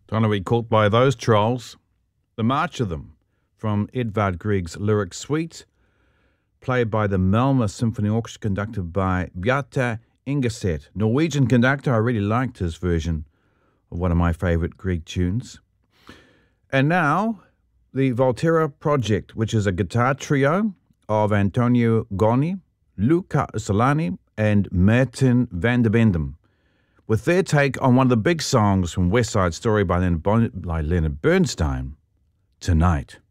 Don't want to be caught by those trolls. The March of Them from Edvard Grieg's lyric suite, played by the Malmö Symphony Orchestra, conducted by Bjarte Ingeset. Norwegian conductor. I really liked his version of one of my favourite Grieg tunes. And now, the Volterra Project, which is a guitar trio of Antonio Goni, Luca Solani, and Martin van der Bendem, with their take on one of the big songs from West Side Story by Leonard Bernstein, Tonight.